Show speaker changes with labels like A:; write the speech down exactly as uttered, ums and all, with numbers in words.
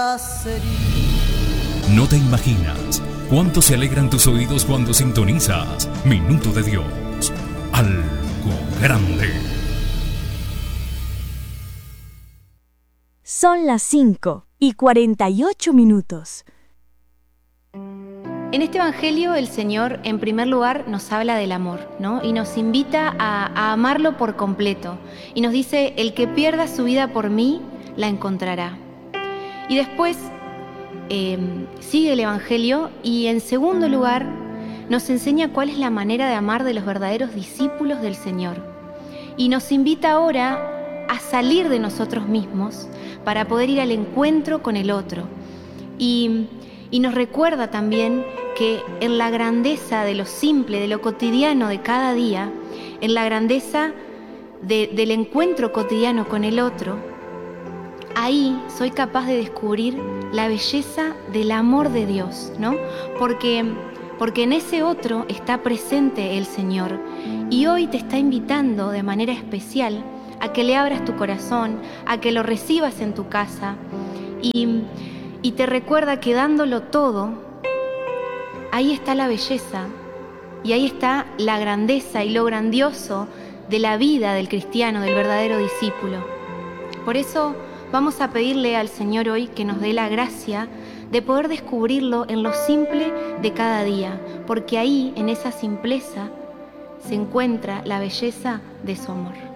A: No te imaginas cuánto se alegran tus oídos cuando sintonizas Minuto de Dios. Algo grande.
B: Son las cinco y cuarenta y ocho minutos.
C: En este Evangelio el Señor, en primer lugar, nos habla del amor, ¿no? Y nos invita a, a amarlo por completo. Y nos dice, el que pierda su vida por mí, la encontrará. Y después eh, sigue el Evangelio y, en segundo lugar, nos enseña cuál es la manera de amar de los verdaderos discípulos del Señor. Y nos invita ahora a salir de nosotros mismos para poder ir al encuentro con el otro. Y, y nos recuerda también que en la grandeza de lo simple, de lo cotidiano de cada día, en la grandeza de, del encuentro cotidiano con el otro, ahí soy capaz de descubrir la belleza del amor de Dios, ¿no? Porque, porque en ese otro está presente el Señor. Y hoy te está invitando de manera especial a que le abras tu corazón, a que lo recibas en tu casa. Y, y te recuerda que dándolo todo, ahí está la belleza y ahí está la grandeza y lo grandioso de la vida del cristiano, del verdadero discípulo. Por eso vamos a pedirle al Señor hoy que nos dé la gracia de poder descubrirlo en lo simple de cada día, porque ahí, en esa simpleza, se encuentra la belleza de su amor.